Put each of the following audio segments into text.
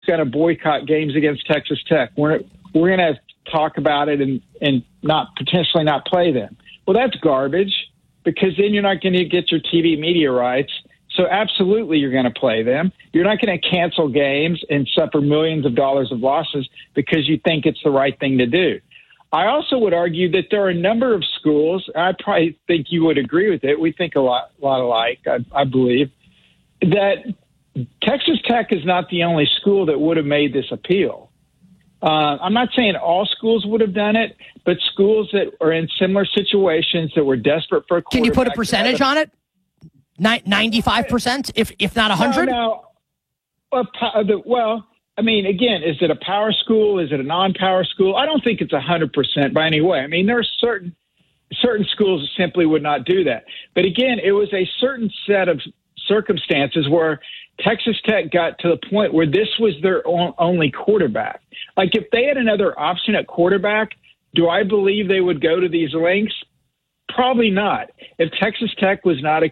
going to boycott games against Texas Tech. We're going to talk about it and potentially not play them. Well, that's garbage, because then you're not going to get your TV media rights. So absolutely you're going to play them. You're not going to cancel games and suffer millions of dollars of losses because you think it's the right thing to do. I also would argue that there are a number of schools, I probably think you would agree with it, we think a lot alike, I believe, that Texas Tech is not the only school that would have made this appeal. I'm not saying all schools would have done it, but schools that are in similar situations that were desperate for a quarterback. Can you put a percentage on it? 95%, if not 100? No. Well, I mean, again, is it a power school? Is it a non-power school? I don't think it's 100% by any way. I mean, there are certain schools that simply would not do that. But again, it was a certain set of circumstances where Texas Tech got to the point where this was their only quarterback. Like, if they had another option at quarterback, do I believe they would go to these lengths? Probably not. If Texas Tech was not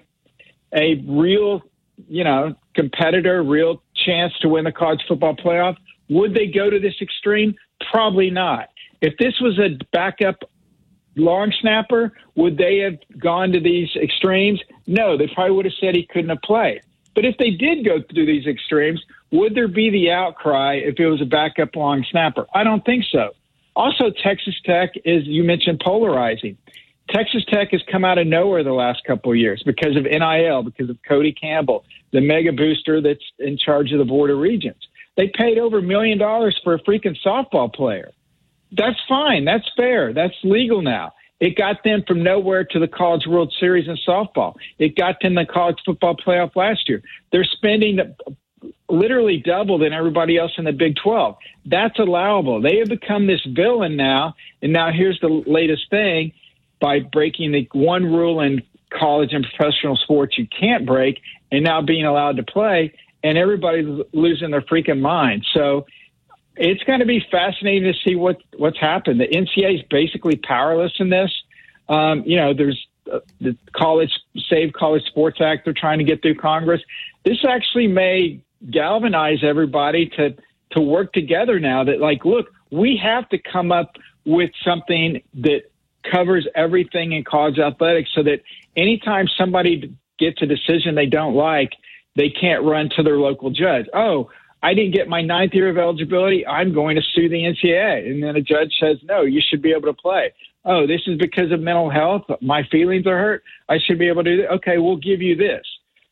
a real, competitor, real chance to win the college football playoff, would they go to this extreme? Probably not. If this was a backup long snapper, would they have gone to these extremes? No, they probably would have said he couldn't have played. But if they did go through these extremes, would there be the outcry if it was a backup long snapper? I don't think so. Also, Texas Tech is, you mentioned, polarizing. Texas Tech has come out of nowhere the last couple of years because of NIL, because of Cody Campbell, the mega booster that's in charge of the Board of Regents. They paid over $1 million for a freaking softball player. That's fine. That's fair. That's legal now. It got them from nowhere to the College World Series in softball. It got them the college football playoff last year. They're spending literally double than everybody else in the Big 12. That's allowable. They have become this villain now, and now here's the latest thing. By breaking the one rule in college and professional sports you can't break, and now being allowed to play, and everybody's losing their freaking mind. So it's going to be fascinating to see what's happened. The NCAA is basically powerless in this. There's the Save College Sports Act they're trying to get through Congress. This actually may galvanize everybody to work together now that, like, look, we have to come up with something that covers everything in college athletics so that anytime somebody gets a decision they don't like, they can't run to their local judge. Oh, I didn't get my 9th year of eligibility. I'm going to sue the NCAA. And then a judge says, no, you should be able to play. Oh, this is because of mental health. My feelings are hurt. I should be able to do that. Okay, we'll give you this.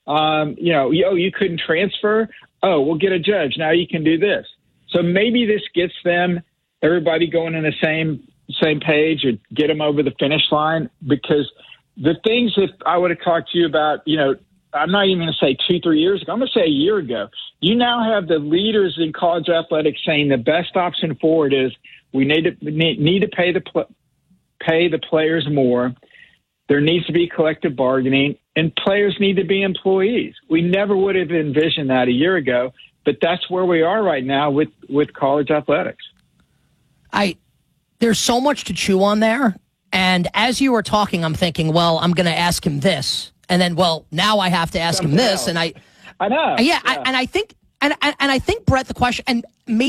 You couldn't transfer. Oh, we'll get a judge. Now you can do this. So maybe this gets everybody going in the same page or get them over the finish line, because the things that I would have talked to you about, I'm not even going to say 2-3 years ago. I'm going to say a year ago. You now have the leaders in college athletics saying the best option forward is we need to pay the players more. There needs to be collective bargaining, and players need to be employees. We never would have envisioned that a year ago, but that's where we are right now with college athletics. There's so much to chew on there. And as you were talking, I'm thinking, well, I'm going to ask him this. And then, well, now I have to ask him this. And I know. Yeah. I think Brett, the question, and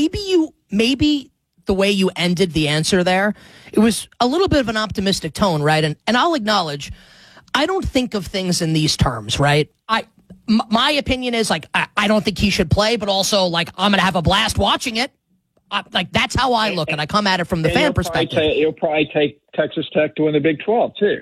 maybe the way you ended the answer there, it was a little bit of an optimistic tone, right? And I'll acknowledge, I don't think of things in these terms, right? My opinion is, like, I don't think he should play, but also, like, I'm going to have a blast watching it. That's how I look, and I come at it from the fan perspective. He'll probably take Texas Tech to win the Big 12 too.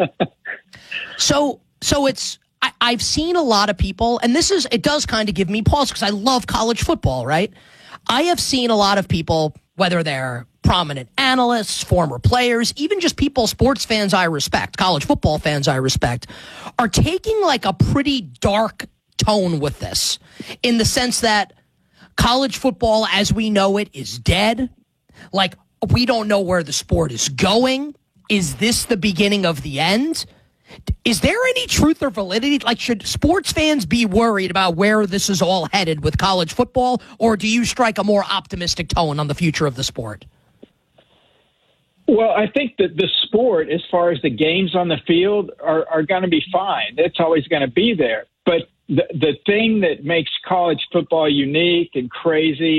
So it's I've seen a lot of people, and it does kind of give me pause because I love college football, right? I have seen a lot of people, whether they're prominent analysts, former players, even just sports fans I respect, college football fans I respect, are taking like a pretty dark tone with this, in the sense that college football as we know it is dead. Like, we don't know where the sport is going. Is this the beginning of the end? Is there any truth or validity? Like, should sports fans be worried about where this is all headed with college football, or do you strike a more optimistic tone on the future of the sport? Well, I think that the sport, as far as the games on the field, are going to be fine. It's always going to be there. But the thing that makes college football unique and crazy